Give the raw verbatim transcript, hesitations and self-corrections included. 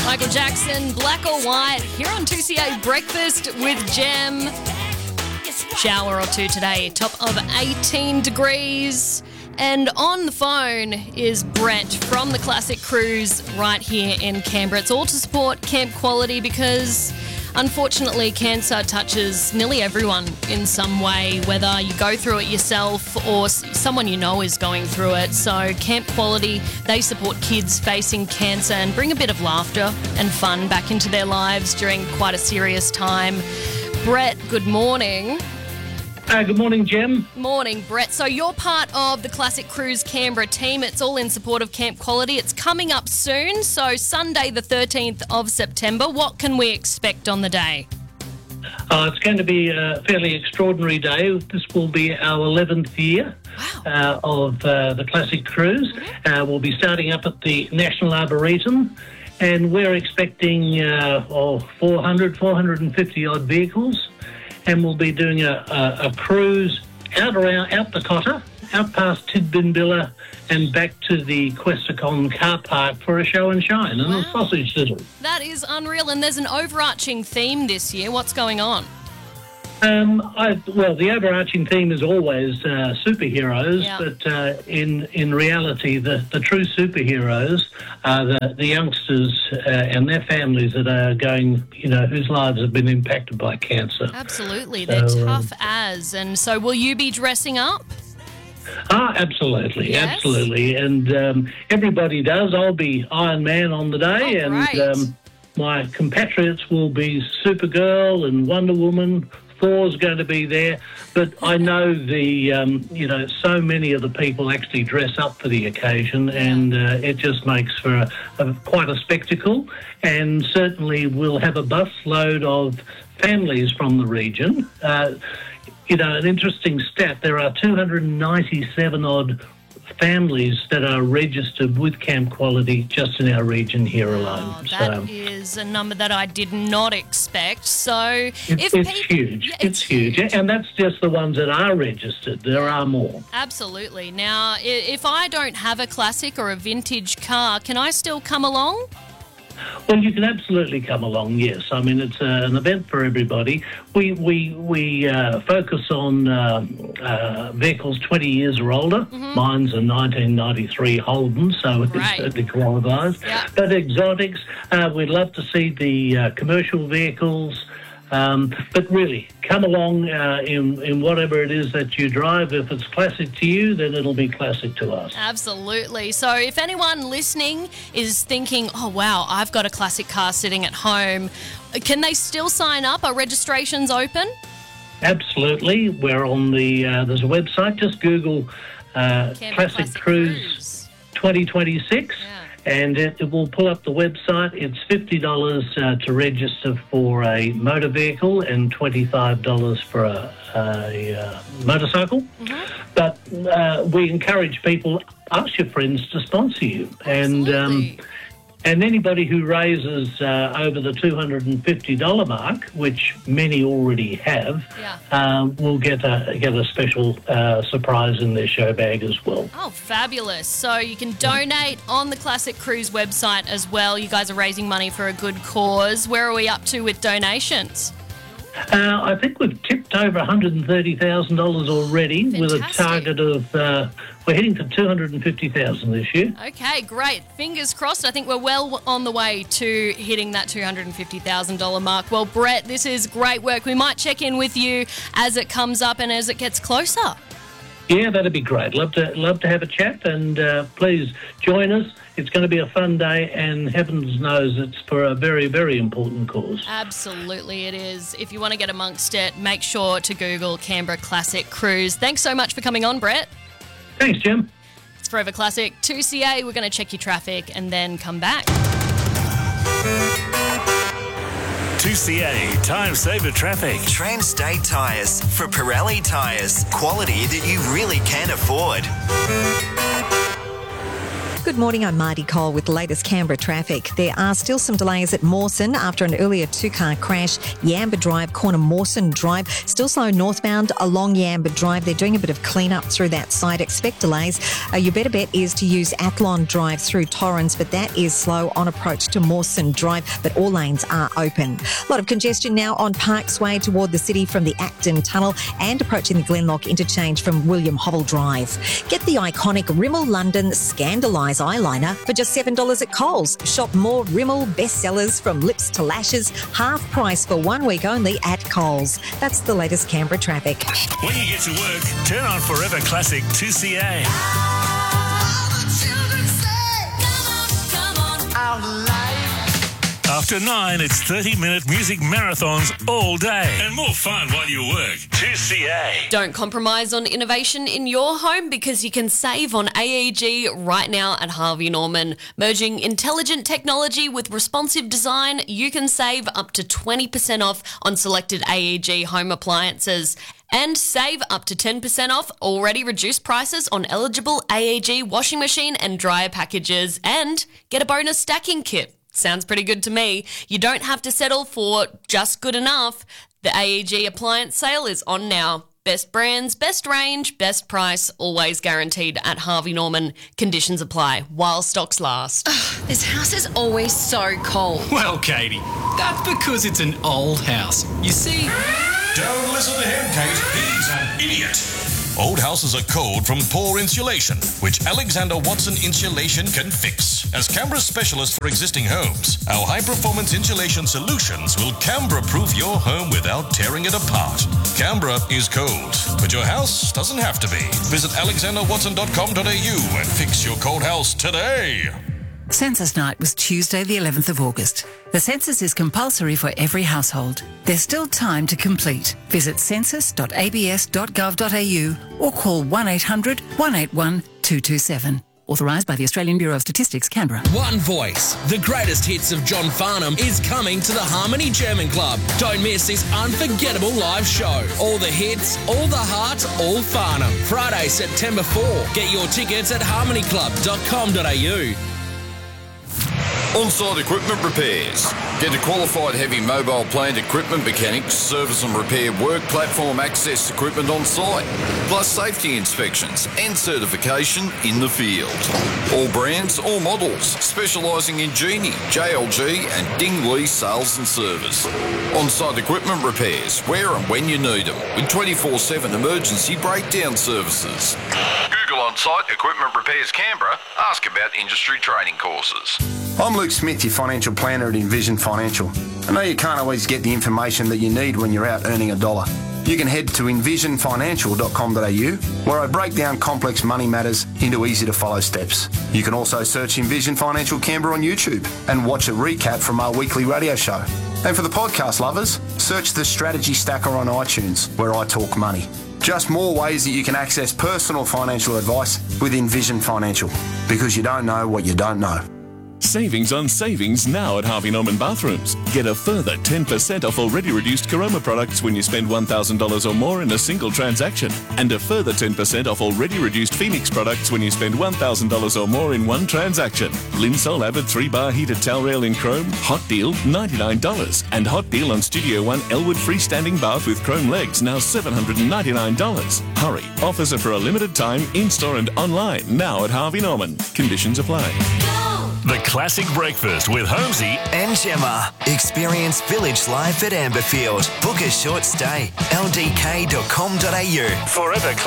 Michael Jackson, Black or White, here on two C A Breakfast with Gem. Shower or two today, top of eighteen degrees. And on the phone is Brett from the Classic Cruise right here in Canberra. It's all to support Camp Quality because unfortunately cancer touches nearly everyone in some way, whether you go through it yourself or someone you know is going through it. So Camp Quality, they support kids facing cancer and bring a bit of laughter and fun back into their lives during quite a serious time. Brett, good morning. Uh, good morning, Gem. Morning, Brett. So you're part of the Classic Cruise Canberra team. It's all in support of Camp Quality. It's coming up soon, so Sunday the thirteenth of September. What can we expect on the day? Uh, it's going to be a fairly extraordinary day. This will be our eleventh year Wow. uh, of uh, the Classic Cruise. Mm-hmm. Uh, we'll be starting up at the National Arboretum, and we're expecting uh, oh, four hundred, four hundred fifty odd vehicles. And we'll be doing a, a, a cruise out around out the Cotter, out past Tidbinbilla and back to the Questacon car park for a show and shine and Wow. a sausage sizzle. That is unreal. And there's an overarching theme this year. What's going on? Um, I, well, the overarching theme is always uh, superheroes, Yeah. but uh, in in reality, the, the true superheroes are the, the youngsters uh, and their families that are going, you know, whose lives have been impacted by cancer. Absolutely. They're So, um, tough as. And so will you be dressing up? Ah, absolutely, Yes. absolutely, and um, everybody does. I'll be Iron Man on the day, Oh, and great. um, my compatriots will be Supergirl and Wonder Woman. Thor's going to be there, but I know the um, you know so many of the people actually dress up for the occasion, and uh, it just makes for a, a, quite a spectacle. And certainly we'll have a bus load of families from the region. Uh, you know, an interesting stat: there are two hundred ninety-seven odd families that are registered with Camp Quality just in our region here alone. Oh, that so is a number that I did not expect. So it, if it's people, huge. Yeah, it's, huge. And that's just the ones that are registered. There are more. Absolutely. Now, i- if I don't have a classic or a vintage car, can I still come along? Well, you can absolutely come along, yes. I mean, it's uh, an event for everybody. We we we uh, focus on uh, uh, vehicles twenty years or older. Mm-hmm. Mine's a nineteen ninety-three Holden, so it's Right. certainly qualifies. Yeah. But exotics, uh, we'd love to see the uh, commercial vehicles. Um, but really, come along uh, in, in whatever it is that you drive. If it's classic to you, then it'll be classic to us. Absolutely. So if anyone listening is thinking, oh, wow, I've got a classic car sitting at home, can they still sign up? Are registrations open? Absolutely. We're on the, uh, there's a website, just Google uh, Canberra Classic, Classic Cruise, Cruise. twenty twenty-six. Yeah. And it, it will pull up the website. It's fifty dollars uh, to register for a motor vehicle and twenty-five dollars for a, a uh, motorcycle. Mm-hmm. But uh, we encourage people, ask your friends to sponsor you. And um, Absolutely. and anybody who raises uh, over the two hundred fifty dollars mark, which many already have, Yeah. um, will get a get a special uh, surprise in their show bag as well. Oh, fabulous. So you can donate on the Classic Cruise website as well. You guys are raising money for a good cause. Where are we up to with donations? Uh, I think we've tipped over one hundred thirty thousand dollars already, with a Fantastic. target of, uh, we're heading to two hundred fifty thousand dollars this year. Okay, great. Fingers crossed. I think we're well on the way to hitting that two hundred fifty thousand dollars mark. Well, Brett, this is great work. We might check in with you as it comes up and as it gets closer. Yeah, that'd be great. Love to love to have a chat, and uh, please join us. It's going to be a fun day, and heavens knows it's for a very, very important cause. Absolutely it is. If you want to get amongst it, make sure to Google Canberra Classic Cruise. Thanks so much for coming on, Brett. Thanks, Jim. It's Forever Classic two C A. We're going to check your traffic and then come back. two C A Time Saver Traffic. Transtate Tyres for Pirelli Tyres. Quality that you really can afford. Good morning, I'm Marty Cole with the latest Canberra traffic. There are still some delays at Mawson after an earlier two-car crash. Yamba Drive, corner Mawson Drive. Still slow northbound along Yamba Drive. They're doing a bit of clean-up through that side. Expect delays. Uh, your better bet is to use Athlon Drive through Torrens, but that is slow on approach to Mawson Drive, but all lanes are open. A lot of congestion now on Parks Way toward the city from the Acton Tunnel and approaching the Glenlock interchange from William Hobble Drive. Get the iconic Rimmel London Scandalise eyeliner for just seven dollars at Coles. Shop more Rimmel bestsellers from lips to lashes, half price for one week only at Coles. That's the latest Canberra traffic. When you get to work, turn on Forever Classic two C A. After nine, it's thirty-minute music marathons all day. And more fun while you work. two C A. Don't compromise on innovation in your home because you can save on A E G right now at Harvey Norman. Merging intelligent technology with responsive design, you can save up to twenty percent off on selected A E G home appliances. And save up to ten percent off already reduced prices on eligible A E G washing machine and dryer packages. And get a bonus stacking kit. Sounds pretty good to me. You don't have to settle for just good enough. The A E G appliance sale is on now. Best brands, best range, best price, always guaranteed at Harvey Norman. Conditions apply while stocks last. Ugh, this house is always so cold. Well, Katie, that's because it's an old house. You see... Don't listen to him, Kate. He's an idiot. Old houses are cold from poor insulation, which Alexander Watson Insulation can fix. As Canberra's specialist for existing homes, our high-performance insulation solutions will Canberra-proof your home without tearing it apart. Canberra is cold, but your house doesn't have to be. Visit alexander watson dot com dot a u and fix your cold house today. Census night was Tuesday the eleventh of August. The census is compulsory for every household. There's still time to complete. Visit census dot a b s dot gov dot a u or call one eight hundred, one eight one, two two seven. Authorised by the Australian Bureau of Statistics, Canberra. One Voice, the greatest hits of John Farnham, is coming to the Harmony German Club. Don't miss this unforgettable live show. All the hits, all the heart, all Farnham. Friday, September fourth. Get your tickets at harmony club dot com dot a u. On-site equipment repairs. Get a qualified heavy mobile plant equipment mechanic, service and repair work platform access equipment on site, plus safety inspections and certification in the field. All brands, all models, specialising in Genie, J L G and Ding Lee sales and service. On-site equipment repairs, where and when you need them, with twenty-four seven emergency breakdown services. Google On-Site Equipment Repairs Canberra. Ask about industry training courses. I'm Luke Smith, your financial planner at Envision Financial. I know you can't always get the information that you need when you're out earning a dollar. You can head to envision financial dot com dot a u, where I break down complex money matters into easy-to-follow steps. You can also search Envision Financial Canberra on YouTube and watch a recap from our weekly radio show. And for the podcast lovers, search the Strategy Stacker on iTunes, where I talk money. Just more ways that you can access personal financial advice with Envision Financial, because you don't know what you don't know. Savings on savings now at Harvey Norman Bathrooms. Get a further ten percent off already reduced Caroma products when you spend one thousand dollars or more in a single transaction. And a further ten percent off already reduced Phoenix products when you spend one thousand dollars or more in one transaction. Linsol Abbott three bar heated towel rail in chrome, hot deal ninety-nine dollars. And hot deal on Studio One Elwood freestanding bath with chrome legs, now seven hundred ninety-nine dollars. Hurry, offers are for a limited time, in-store and online, now at Harvey Norman. Conditions apply. The Classic Breakfast with Holmesy and Gemma. Experience village life at Amberfield. Book a short stay. l d k dot com dot a u. Forever